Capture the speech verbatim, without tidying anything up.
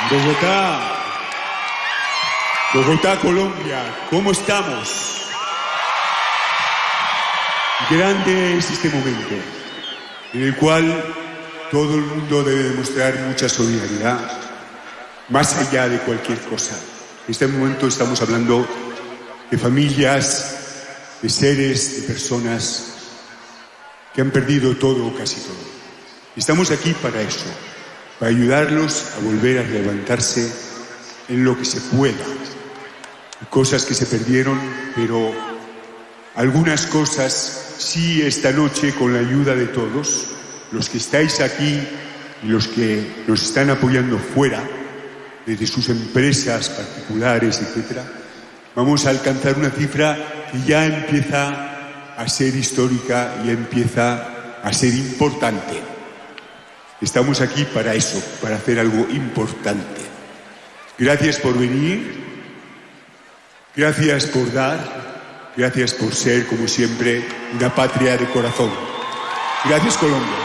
Bogotá, Bogotá, Colombia, ¿cómo estamos? Grande es este momento, en el cual todo el mundo debe demostrar mucha solidaridad, más allá de cualquier cosa. En este momento estamos hablando de familias, de seres, de personas que han perdido todo o casi todo. Estamos aquí para eso, para ayudarlos a volver a levantarse en lo que se pueda. Cosas que se perdieron, pero algunas cosas sí esta noche, con la ayuda de todos, los que estáis aquí y los que nos están apoyando fuera, desde sus empresas particulares, etcétera, vamos a alcanzar una cifra que ya empieza a ser histórica y empieza a ser importante. Estamos aquí para eso, para hacer algo importante. Gracias por venir, gracias por dar, gracias por ser, como siempre, una patria de corazón. Gracias, Colombia.